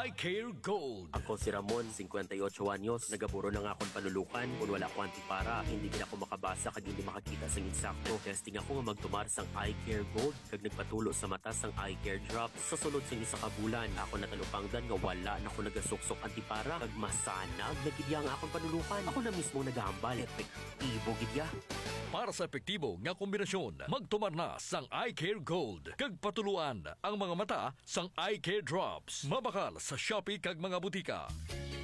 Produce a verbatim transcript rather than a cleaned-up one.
iCare Gold. Ako si Ramon, fifty-eight anyos, nagaburo na nga akong panulukan, kung wala ko antipara, hindi gina ako makabasa kag hindi makakita sang insakto. Testing ako nga magtumar sang iCare Gold, kag nagpatulo sa mata sang iCare Drops. Sa sulod sang isa ka bulan, ako natalupangdan nga wala na ako nagasuksok antipara, kag masanag nagidya nga akong panulukan. Ako na mismo nagahambal, epektibo gidya. Para sa epektibo nga kombinasyon, magtumar na sang iCare Gold. Kag patuluan ang mga mata sang iCare Drops. Mabakal sa Shopee kag mga butika.